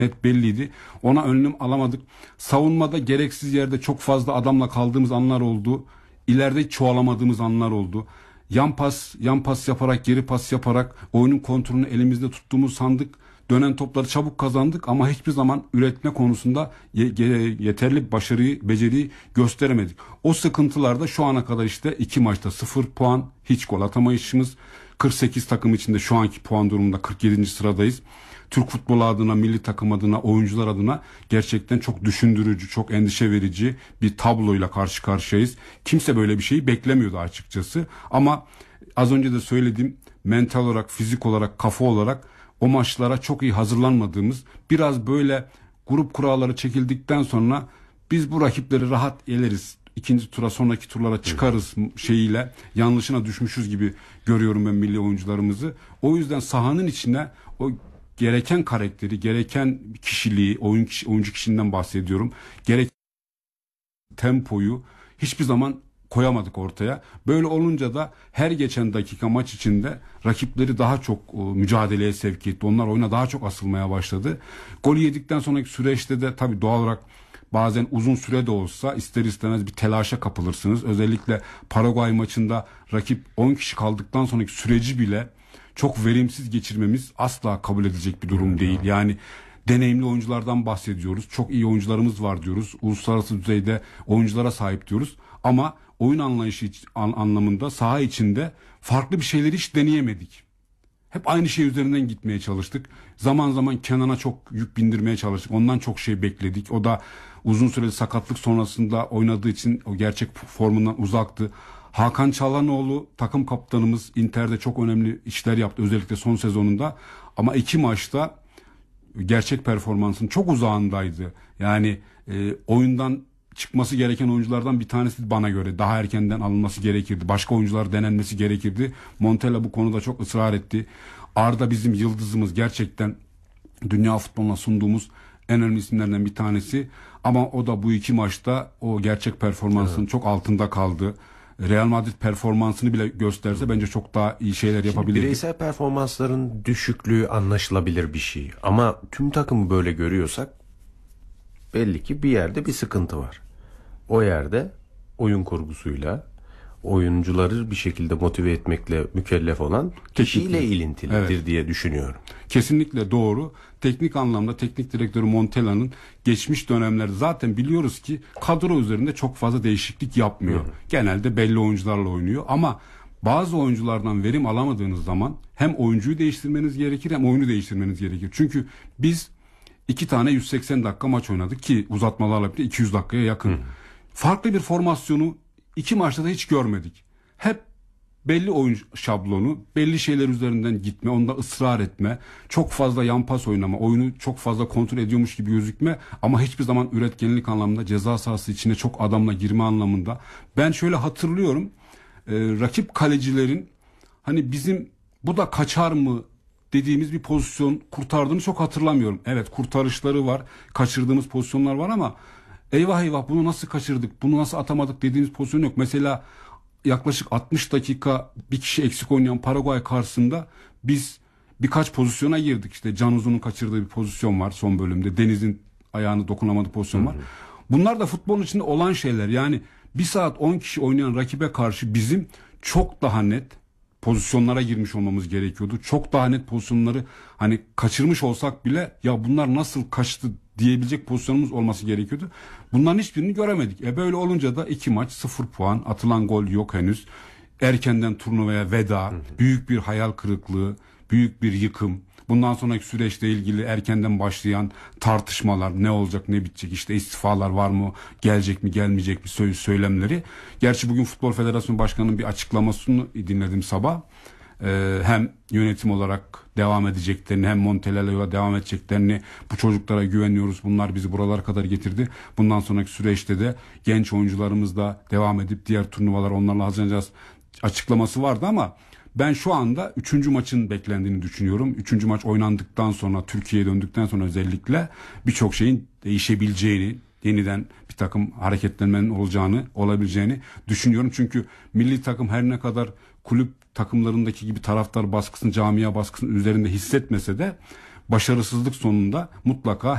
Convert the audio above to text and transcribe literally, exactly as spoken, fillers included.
net belliydi. Ona önlem alamadık. Savunmada gereksiz yerde çok fazla adamla kaldığımız anlar oldu. İleride çoğalamadığımız anlar oldu. Yan pas, yan pas yaparak, geri pas yaparak oyunun kontrolünü elimizde tuttuğumuz sandık. Dönen topları çabuk kazandık ama hiçbir zaman üretme konusunda yeterli başarıyı, beceriyi gösteremedik. O sıkıntılarda şu ana kadar işte iki maçta sıfır puan, hiç gol atamayışımız. kırk sekiz takım içinde şu anki puan durumunda kırk yedinci sıradayız. Türk futbolu adına, milli takım adına, oyuncular adına gerçekten çok düşündürücü, çok endişe verici bir tabloyla karşı karşıyayız. Kimse böyle bir şeyi beklemiyordu açıkçası. Ama az önce de söylediğim, mental olarak, fizik olarak, kafa olarak o maçlara çok iyi hazırlanmadığımız, biraz böyle grup kuralları çekildikten sonra biz bu rakipleri rahat eleriz, İkinci tura, sonraki turlara çıkarız şeyiyle yanlışına düşmüşüz gibi görüyorum ben milli oyuncularımızı. O yüzden sahanın içine o gereken karakteri, gereken kişiliği, oyun kişi, oyuncu kişiliğinden bahsediyorum. Gereken tempoyu hiçbir zaman koyamadık ortaya. Böyle olunca da her geçen dakika maç içinde rakipleri daha çok e, mücadeleye sevk etti. Onlar oyuna daha çok asılmaya başladı. Golü yedikten sonraki süreçte de tabii doğal olarak bazen uzun süre de olsa ister istemez bir telaşa kapılırsınız. Özellikle Paraguay maçında rakip on kişi kaldıktan sonraki süreci bile çok verimsiz geçirmemiz asla kabul edilecek bir durum değil. Yani deneyimli oyunculardan bahsediyoruz. Çok iyi oyuncularımız var diyoruz. Uluslararası düzeyde oyunculara sahip diyoruz. Ama oyun anlayışı an, anlamında saha içinde farklı bir şeyleri hiç deneyemedik. Hep aynı şey üzerinden gitmeye çalıştık. Zaman zaman Kenan'a çok yük bindirmeye çalıştık. Ondan çok şey bekledik. O da uzun süreli sakatlık sonrasında oynadığı için o gerçek formundan uzaktı. Hakan Çalhanoğlu takım kaptanımız, Inter'de çok önemli işler yaptı. Özellikle son sezonunda. Ama iki maçta gerçek performansın çok uzağındaydı. Yani e, oyundan çıkması gereken oyunculardan bir tanesi bana göre. Daha erkenden alınması gerekirdi. Başka oyuncular denenmesi gerekirdi. Montella bu konuda çok ısrar etti. Arda bizim yıldızımız, gerçekten dünya futboluna sunduğumuz en önemli isimlerden bir tanesi. Ama o da bu iki maçta o gerçek performansın evet. çok altında kaldı. Real Madrid performansını bile gösterse bence çok daha iyi şeyler yapabilir. Bireysel performansların düşüklüğü anlaşılabilir bir şey. Ama tüm takımı böyle görüyorsak belli ki bir yerde bir sıkıntı var. O yerde oyun kurgusuyla oyuncuları bir şekilde motive etmekle mükellef olan kişiyle ilintilidir evet. diye düşünüyorum. Kesinlikle doğru. Teknik anlamda teknik direktörü Montella'nın geçmiş dönemlerde zaten biliyoruz ki kadro üzerinde çok fazla değişiklik yapmıyor. Hı hı. Genelde belli oyuncularla oynuyor ama bazı oyunculardan verim alamadığınız zaman hem oyuncuyu değiştirmeniz gerekir hem oyunu değiştirmeniz gerekir. Çünkü biz iki tane yüz seksen dakika maç oynadık ki uzatmalarla birlikte iki yüz dakikaya yakın. Hı hı. Farklı bir formasyonu iki maçta da hiç görmedik. Hep belli oyun şablonu, belli şeyler üzerinden gitme, onda ısrar etme, çok fazla yan pas oynama, oyunu çok fazla kontrol ediyormuş gibi gözükme ama hiçbir zaman üretkenlik anlamında, ceza sahası içine çok adamla girme anlamında. Ben şöyle hatırlıyorum, e, rakip kalecilerin hani bizim bu da kaçar mı dediğimiz bir pozisyon kurtardığını çok hatırlamıyorum. Evet, kurtarışları var, kaçırdığımız pozisyonlar var ama eyvah eyvah bunu nasıl kaçırdık, bunu nasıl atamadık dediğimiz pozisyon yok. Mesela yaklaşık altmış dakika bir kişi eksik oynayan Paraguay karşısında biz birkaç pozisyona girdik. İşte Can Uzun'un kaçırdığı bir pozisyon var son bölümde. Deniz'in ayağını dokunamadığı pozisyon var. Hı hı. Bunlar da futbolun içinde olan şeyler. Yani bir saat on kişi oynayan rakibe karşı bizim çok daha net pozisyonlara girmiş olmamız gerekiyordu. Çok daha net pozisyonları hani kaçırmış olsak bile ya bunlar nasıl kaçtı diyebilecek pozisyonumuz olması gerekiyordu. Bunların hiçbirini göremedik. E böyle olunca da iki maç sıfır puan, atılan gol yok henüz. Erkenden turnuvaya veda, hı hı. büyük bir hayal kırıklığı, büyük bir yıkım. Bundan sonraki süreçle ilgili erkenden başlayan tartışmalar, ne olacak ne bitecek, işte istifalar var mı, gelecek mi gelmeyecek mi söz söylemleri. Gerçi bugün Futbol Federasyonu Başkanı'nın bir açıklamasını dinledim sabah. Ee, hem yönetim olarak devam edeceklerini hem Montella'yla yola devam edeceklerini, bu çocuklara güveniyoruz, bunlar bizi buralara kadar getirdi. Bundan sonraki süreçte de genç oyuncularımız da devam edip diğer turnuvalar onlarla hazırlanacağız açıklaması vardı ama ben şu anda üçüncü maçın beklendiğini düşünüyorum. Üçüncü maç oynandıktan sonra, Türkiye'ye döndükten sonra özellikle birçok şeyin değişebileceğini, yeniden bir takım hareketlenmenin olacağını, olabileceğini düşünüyorum. Çünkü milli takım her ne kadar kulüp takımlarındaki gibi taraftar baskısını, camia baskısını üzerinde hissetmese de başarısızlık sonunda mutlaka